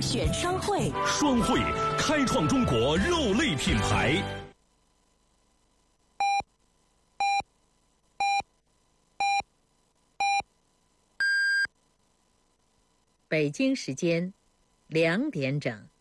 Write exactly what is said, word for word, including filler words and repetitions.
选双汇， 双汇开创中国肉类品牌。 北京时间两点整。